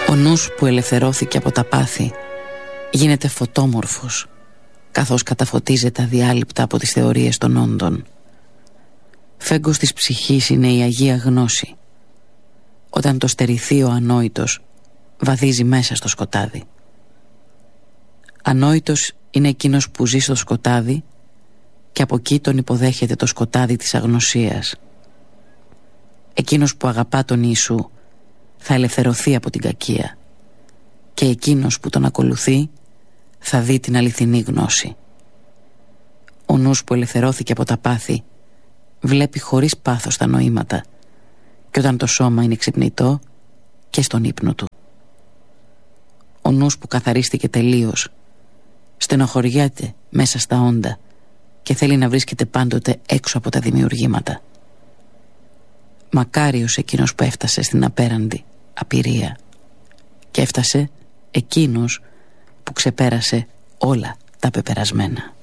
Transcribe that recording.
Ο νους που ελευθερώθηκε από τα πάθη γίνεται φωτόμορφος, καθώς καταφωτίζεται αδιάλειπτα από τις θεωρίες των όντων. Φέγγος της ψυχής είναι η Αγία Γνώση. Όταν το στερηθεί ο ανόητος, βαδίζει μέσα στο σκοτάδι. Ανόητος είναι εκείνος που ζει στο σκοτάδι και από εκεί τον υποδέχεται το σκοτάδι της αγνωσίας. Εκείνος που αγαπά τον Ιησού θα ελευθερωθεί από την κακία και εκείνος που τον ακολουθεί θα δει την αληθινή γνώση. Ο νους που ελευθερώθηκε από τα πάθη βλέπει χωρίς πάθος τα νοήματα και όταν το σώμα είναι ξυπνητό και στον ύπνο του. Ο νους που καθαρίστηκε τελείως στενοχωριέται μέσα στα όντα και θέλει να βρίσκεται πάντοτε έξω από τα δημιουργήματα. Μακάριος εκείνος που έφτασε στην απέραντη απειρία και έφτασε εκείνος που ξεπέρασε όλα τα πεπερασμένα.